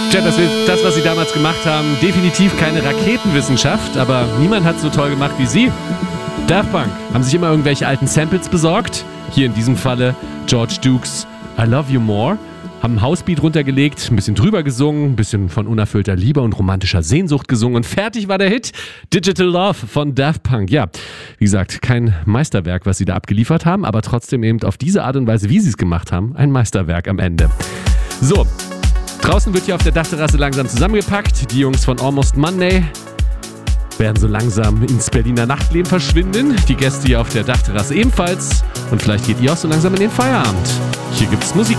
Tja, das, was sie damals gemacht haben, definitiv keine Raketenwissenschaft, aber niemand hat es so toll gemacht wie sie. Daft Punk haben sich immer irgendwelche alten Samples besorgt. Hier in diesem Falle George Dukes I Love You More. Haben ein Housebeat runtergelegt, ein bisschen drüber gesungen, ein bisschen von unerfüllter Liebe und romantischer Sehnsucht gesungen und fertig war der Hit Digital Love von Daft Punk. Ja, wie gesagt, kein Meisterwerk, was sie da abgeliefert haben, aber trotzdem eben auf diese Art und Weise, wie sie es gemacht haben, ein Meisterwerk am Ende. So, draußen wird hier auf der Dachterrasse langsam zusammengepackt. Die Jungs von Almost Monday werden so langsam ins Berliner Nachtleben verschwinden. Die Gäste hier auf der Dachterrasse ebenfalls. Und vielleicht geht ihr auch so langsam in den Feierabend. Hier gibt's Musik.